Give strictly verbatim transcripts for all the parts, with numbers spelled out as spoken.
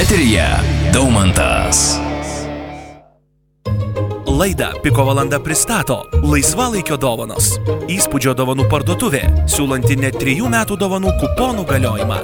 Eteryje Daumantas. Laidą Piko valanda pristato laisvalaikio dovanos. Įspūdžio dovanų parduotuvė, siūlanti net trijų metų dovanų kuponų galiojimą.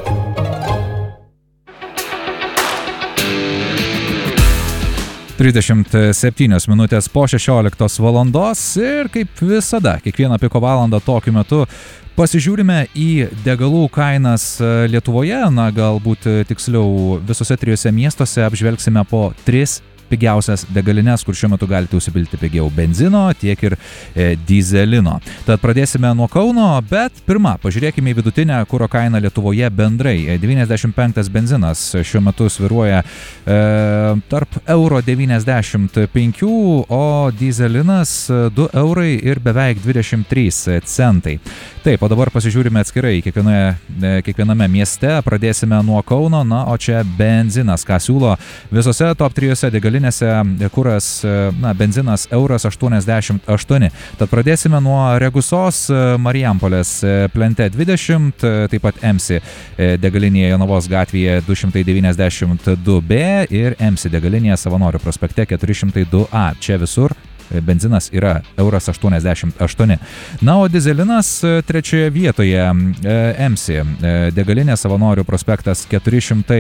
trisdešimt septynios minutės po šešioliktos valandos ir kaip visada, kiekvieną Piko valandą tokiu metu pasižiūrime į degalų kainas Lietuvoje, na galbūt tiksliau visose trijose miestuose apžvelgsime po tris pigiausias degalines, kur šiuo metu galite užsipilti pigiau benzino, tiek ir e, dyzelino. Tad pradėsime nuo Kauno, bet pirmą, pažiūrėkime į vidutinę kuro kainą Lietuvoje bendrai. devyniasdešimt penktas benzinas šiuo metu sviruoja e, tarp euro devyniasdešimt penki, o dyzelinas du eurai ir beveik dvidešimt trys centai. Taip, o dabar pasižiūrime atskirai kiekvienoje, kiekviename mieste, pradėsime nuo Kauno, na, o čia benzinas, ką siūlo visose top trijose degalinėse. Kuras, na, benzinas euras aštuoniasdešimt aštuoni. Tad pradėsime nuo Regusos, Marijampolės plente dvidešimt, taip pat Emsi degalinėje Jonavos gatvėje du šimtai devyniasdešimt du B ir Emsi degalinėje Savanorių prospekte keturi šimtai du A. Čia visur benzinas yra euras aštuoniasdešimt aštuoni. Na, o dyzelinas trečioje vietoje Emsi degalinė Savanorių prospektas keturi šimtai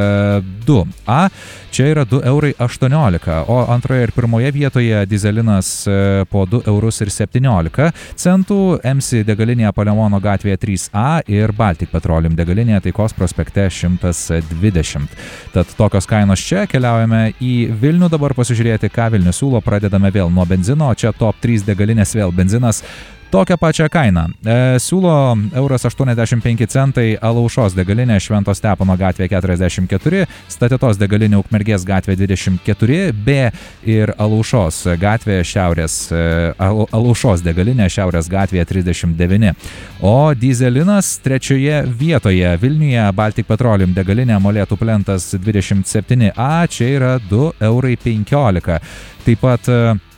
du A. Čia yra du eurai aštuoniolika, o antroje ir pirmoje vietoje dyzelinas po du eurus ir septyniolika centų, Emsi degalinėje Palemono gatvėje trys A ir Baltic Petroleum degalinėje Taikos prospekte šimtas dvidešimt. Tad tokios kainos čia, keliaujame į Vilnių dabar pasižiūrėti, ką Vilnius siūlo, pradedame vėl nuo benzino, čia top trys degalinės vėl benzinas. Tokią pačią kainą. E, siūlo euras aštuoniasdešimt penki centai Alaušos degalinė Švento Stepono gatvė keturiasdešimt keturi, Statetos degalinė Ukmergės gatvė dvidešimt keturi B ir Alaušos gatvė Šiaurės, Al, Alaušos degalinė Šiaurės gatvėje trisdešimt devyni. O dyzelinas trečioje vietoje Vilniuje Baltic Petroleum degalinė Molėtų plentas dvidešimt septyni A, čia yra du eurai penkiolika. Taip pat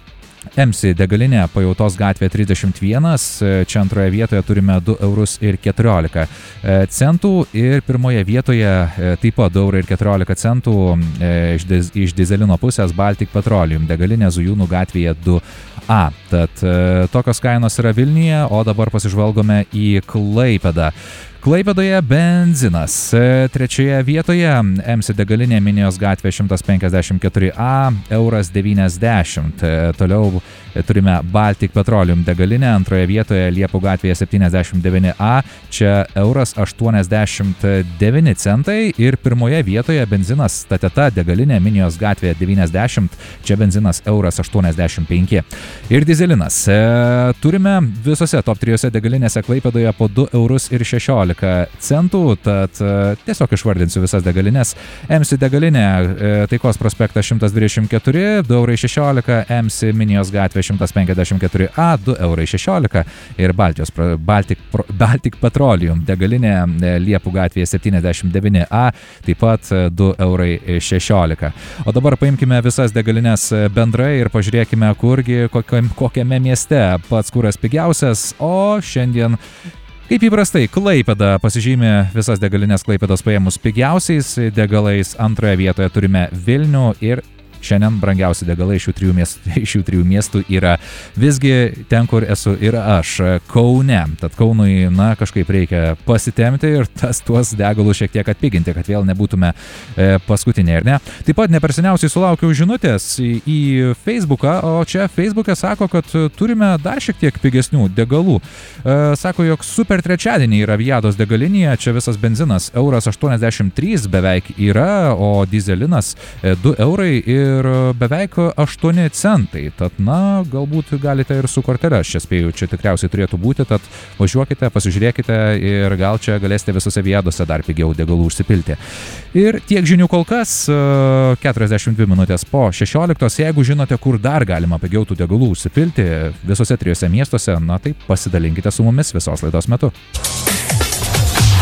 Emsi degalinė Pajautos gatvė trisdešimt vienas, čia antroje vietoje turime du eurus ir keturiolika centų ir pirmoje vietoje taip pat du eurai ir keturiolika centų iš, diz, iš dyzelino pusės Baltic Petroleum degalinė Zujūnų gatvėje du A. Tad tokios kainos yra Vilniuje, o dabar pasižvalgome į Klaipėdą. Klaipėdoje benzinas trečioje vietoje Emsi degalinė Minijos gatvė šimtas penkiasdešimt keturi A, euras devyniasdešimt. Toliau turime Baltic Petroleum degalinę, antroje vietoje Liepų gatvėje septyniasdešimt devyni A, čia euras aštuoniasdešimt devyni centai ir pirmoje vietoje benzinas Stateta degalinė Minijos gatvėje devyniasdešimt, čia benzinas euras aštuoniasdešimt penki. Ir dyzelinas turime visose top trijose degalinėse Klaipėdoje po du eurus ir šešiolika centų, tad tiesiog išvardinsiu visas degalinės. Emsi degalinė Taikos prospektas šimtas dvidešimt keturi, du eurai šešiolika, Emsi Minijos gatvė šimtas penkiasdešimt keturi A, du eurai šešiolika ir Baltijos, Baltic, Baltic Petroleum degalinė Liepų gatvėje septyniasdešimt devyni A, taip pat du eurai šešiolika. O dabar paimkime visas degalinės bendrai ir pažiūrėkime, kurgi, kokiam, kokiame mieste pats kuras pigiausias, o šiandien kaip įprastai, Klaipėda pasižymė visas degalinės Klaipėdos paėmus pigiausiais degalais. Antroje vietoje turime Vilnių ir šiandien brangiausi degalai iš šių trijų miestų, iš šių trijų miestų yra visgi ten, kur esu ir aš, Kaune. Tad Kaunui, na, kažkaip reikia pasitemti ir tas tuos degalus šiek tiek atpiginti, kad vėl nebūtume e, paskutiniai, ar ne? Taip pat neperseniausiai sulaukiau žinutės į, į Facebooką, o čia Facebook'e sako, kad turime dar šiek tiek pigesnių degalų. E, sako, jog super trečiadienį yra Viados degalinėje, čia visas benzinas euras aštuoniasdešimt trys beveik yra, o dyzelinas e, du eurai ir ir beveik aštuoni centai. Tad, na, galbūt galite ir su kortele, aš čia spėju, čia tikriausiai turėtų būti, tad važiuokite, pasižiūrėkite ir gal čia galėsite visose Viadose dar pigiau degalų užsipilti. Ir tiek žinių kol kas, keturiasdešimt dvi minutės po šešioliktos. Jeigu žinote, kur dar galima pigiau tų degalų užsipilti visose trijose miestuose, na tai pasidalinkite su mumis visos laidos metu.